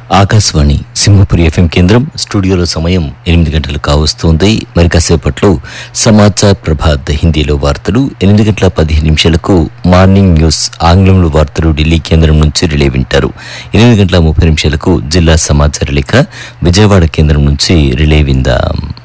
Akashvani Simhapuri FM కేంద్రం. స్టూడియోలో సమయం 8 గంటలు కావస్తోంది. మరి కాసేపట్లో సమాచార్ ప్రభాత్ హిందీలో వార్తలు, 8 గంటల 15 నిమిషాలకు మార్నింగ్ న్యూస్ ఆంగ్లంలో వార్తలు ఢిల్లీ కేంద్రం నుంచి రిలే వింటారు. 8 గంటల 30 నిమిషాలకు జిల్లా సమాచార లేఖ విజయవాడ కేంద్రం నుంచి రిలే విందాం.